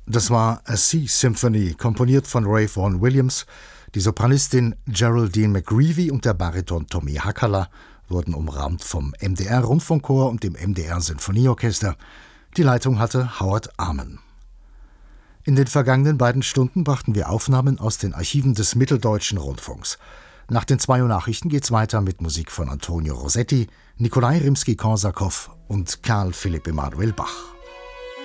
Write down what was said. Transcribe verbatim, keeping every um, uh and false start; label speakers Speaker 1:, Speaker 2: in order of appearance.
Speaker 1: Das war A Sea Symphony, komponiert von Ray Vaughan Williams. Die Sopranistin Geraldine McGreevy und der Bariton Tommy Hackala wurden umrahmt vom M D R-Rundfunkchor und dem M D R-Sinfonieorchester. Die Leitung hatte Howard Arman. In den vergangenen beiden Stunden brachten wir Aufnahmen aus den Archiven des Mitteldeutschen Rundfunks. Nach den zwei Uhr Nachrichten geht's weiter mit Musik von Antonio Rossetti, Nikolai Rimski-Korsakow und Karl Philipp Emanuel Bach.